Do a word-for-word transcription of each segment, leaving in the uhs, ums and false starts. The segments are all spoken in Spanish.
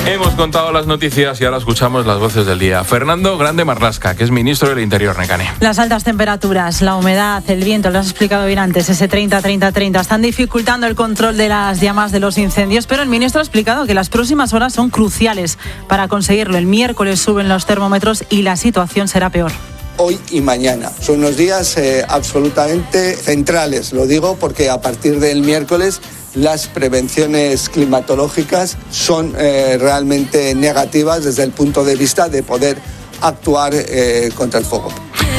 Hemos contado las noticias y ahora escuchamos las voces del día. Fernando Grande Marlaska, que es ministro del Interior, Nekane. Las altas temperaturas, la humedad, el viento, lo has explicado bien antes, ese treinta treinta treinta, están dificultando el control de las llamas de los incendios, pero el ministro ha explicado que las próximas horas son cruciales para conseguirlo. El miércoles suben los termómetros y la situación será peor. Hoy y mañana. Son unos días eh, absolutamente centrales, lo digo porque a partir del miércoles las prevenciones climatológicas son eh, realmente negativas desde el punto de vista de poder actuar eh, contra el fuego.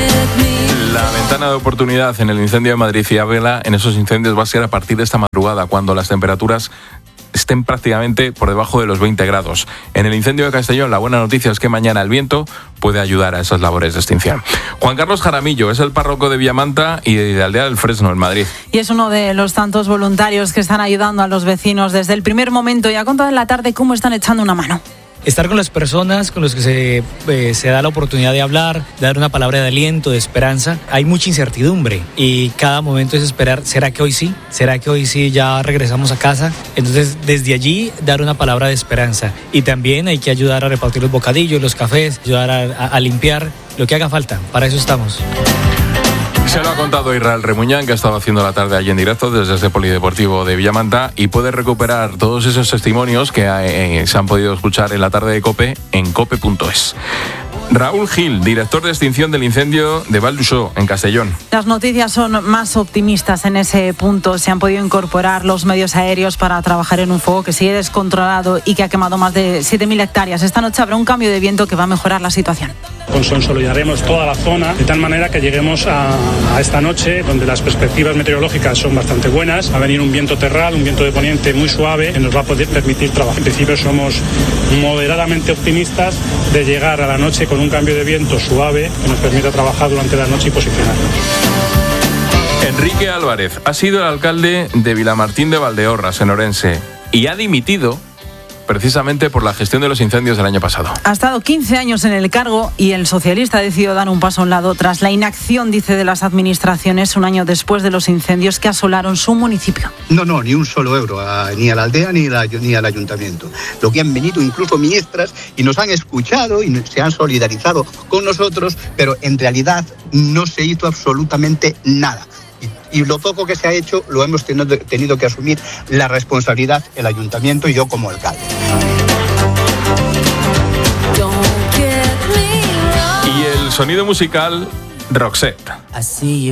La ventana de oportunidad en el incendio de Madrid y Ávila, en esos incendios, va a ser a partir de esta madrugada, cuando las temperaturas estén prácticamente por debajo de los veinte grados. En el incendio de Castellón, la buena noticia es que mañana el viento puede ayudar a esas labores de extinción. Juan Carlos Jaramillo es el párroco de Villamanta y de Aldea del Fresno, en Madrid. Y es uno de los tantos voluntarios que están ayudando a los vecinos desde el primer momento, y ha contado en la tarde cómo están echando una mano. Estar con las personas con las que se, eh, se da la oportunidad de hablar, de dar una palabra de aliento, de esperanza. Hay mucha incertidumbre y cada momento es esperar, ¿será que hoy sí? ¿Será que hoy sí ya regresamos a casa? Entonces, desde allí, dar una palabra de esperanza. Y también hay que ayudar a repartir los bocadillos, los cafés, ayudar a, a, a limpiar, lo que haga falta. Para eso estamos. Se lo ha contado Israel Remuñán, que ha estado haciendo la tarde allí en directo desde ese polideportivo de Villamanta, y puede recuperar todos esos testimonios que eh, se han podido escuchar en la tarde de COPE en cope punto es. Raúl Gil, director de extinción del incendio de Val d'Uixó, en Castellón. Las noticias son más optimistas en ese punto. Se han podido incorporar los medios aéreos para trabajar en un fuego que sigue descontrolado y que ha quemado más de siete mil hectáreas. Esta noche habrá un cambio de viento que va a mejorar la situación. Consolidaremos toda la zona de tal manera que lleguemos a, a esta noche, donde las perspectivas meteorológicas son bastante buenas. Va a venir un viento terral, un viento de poniente muy suave, que nos va a poder permitir trabajar. En principio somos moderadamente optimistas de llegar a la noche con un cambio de viento suave que nos permita trabajar durante la noche y posicionarnos. Enrique Álvarez ha sido el alcalde de Vilamartín de Valdeorras, en Orense, y ha dimitido precisamente por la gestión de los incendios del año pasado. Ha estado quince años en el cargo y el socialista ha decidido dar un paso a un lado tras la inacción, dice, de las administraciones un año después de los incendios que asolaron su municipio. No, no, ni un solo euro, a, ni a la aldea ni, la, ni al ayuntamiento. Lo que han venido incluso ministras y nos han escuchado y se han solidarizado con nosotros, pero en realidad no se hizo absolutamente nada. Y lo poco que se ha hecho lo hemos tenido, tenido que asumir la responsabilidad el ayuntamiento y yo como alcalde. Y el sonido musical, Roxette.